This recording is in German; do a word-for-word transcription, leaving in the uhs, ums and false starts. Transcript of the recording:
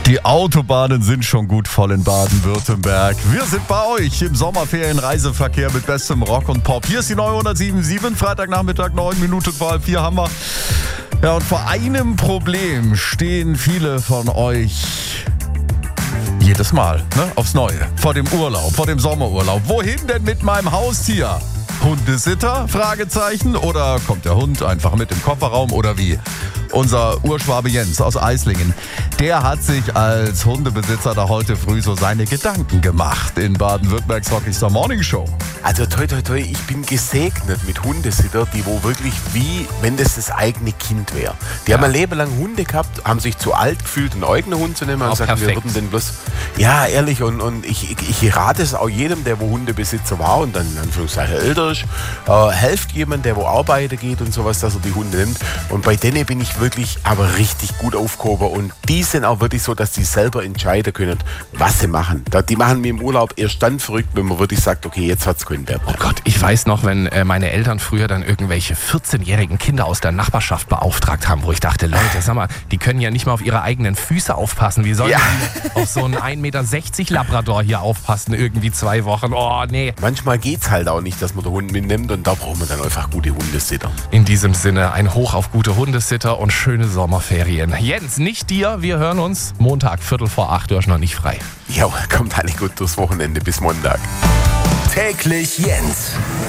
Die Autobahnen sind schon gut voll in Baden-Württemberg. Wir sind bei euch im Sommerferien-Reiseverkehr mit bestem Rock und Pop. Hier ist die neue hundertsieben Komma sieben, Freitagnachmittag, neun Minuten vor halb vier haben wir. Ja, und vor einem Problem stehen viele von euch jedes Mal, ne, aufs Neue. Vor dem Urlaub, vor dem Sommerurlaub. Wohin denn mit meinem Haustier? Hundesitter? Fragezeichen. Oder kommt der Hund einfach mit im Kofferraum oder wie? Unser Urschwabe Jens aus Eislingen, der hat sich als Hundebesitzer da heute früh so seine Gedanken gemacht in Baden-Württembergs Rockigster Morning Show. Also toi toi toi, ich bin gesegnet mit Hundesitter, die wo wirklich wie, wenn das das eigene Kind wäre. Die Ja. haben ein Leben lang Hunde gehabt, haben sich zu alt gefühlt, einen eigenen Hund zu nehmen und Auch gesagt, wir perfekt. würden den bloß... Ja, ehrlich, und, und ich, ich, ich rate es auch jedem, der wo Hundebesitzer war und dann in Anführungszeichen älter ist, äh, helft jemand, der wo arbeiten geht und sowas, dass er die Hunde nimmt. Und bei denen bin ich wirklich aber richtig gut aufgehoben und die sind auch wirklich so, dass die selber entscheiden können, was sie machen. Da, die machen mir im Urlaub erst dann verrückt, wenn man wirklich sagt, okay, jetzt hat es keinen Wert mehr. Oh Gott, ich weiß noch, wenn äh, meine Eltern früher dann irgendwelche vierzehnjährigen Kinder aus der Nachbarschaft beauftragt haben, wo ich dachte, Leute, sag mal, die können ja nicht mal auf ihre eigenen Füße aufpassen. Wie sollen Ja. die auf so einen ein Meter sechzig Labrador hier aufpassen, irgendwie zwei Wochen? Oh, nee. Manchmal geht es halt auch nicht, dass man den Hund mitnimmt und da braucht man dann einfach gute Hundesitter. In diesem Sinne ein Hoch auf gute Hundesitter und schöne Sommerferien. Jens, nicht dir, wir hören uns Montag, Viertel vor acht, du hast noch nicht frei. Ja, kommt alle gut durchs Wochenende bis Montag. Täglich Jens.